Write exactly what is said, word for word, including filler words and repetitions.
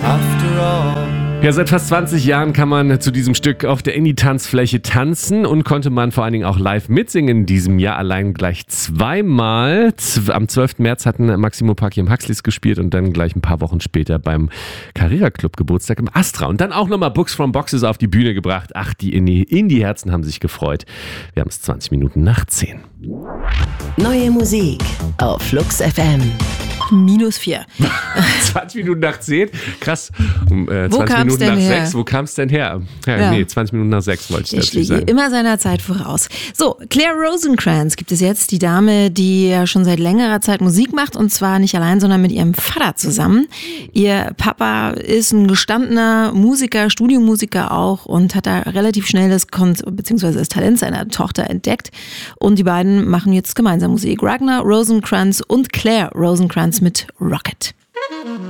After all. Ja, seit fast zwanzig Jahren kann man zu diesem Stück auf der Indie-Tanzfläche tanzen und konnte man vor allen Dingen auch live mitsingen in diesem Jahr. Allein gleich zweimal. Am zwölften März hatten Maximo Park hier im Huxleys gespielt und dann gleich ein paar Wochen später beim Carrera Club Geburtstag im Astra. Und dann auch nochmal Books from Boxes auf die Bühne gebracht. Ach, die Indie-Herzen haben sich gefreut. Wir haben es zwanzig Minuten nach zehn. Neue Musik auf Flux F M. Minus vier. zwanzig Minuten nach zehn? Krass. Um, äh, Wo zwanzig kam's Minuten denn nach her? sechs. Wo kam es denn her? Ja, Ja. Nee, zwanzig Minuten nach sechs wollte ich Ich dazu liege sagen. immer seiner Zeit voraus. So, Claire Rosencrantz gibt es jetzt, die Dame, die ja schon seit längerer Zeit Musik macht, und zwar nicht allein, sondern mit ihrem Vater zusammen. Ihr Papa ist ein gestandener Musiker, Studiomusiker auch, und hat da relativ schnell das Kon- beziehungsweise das Talent seiner Tochter entdeckt, und die beiden machen jetzt gemeinsam Musik. Ragnar Rosencrantz und Claire Rosencrantz mit Rocket.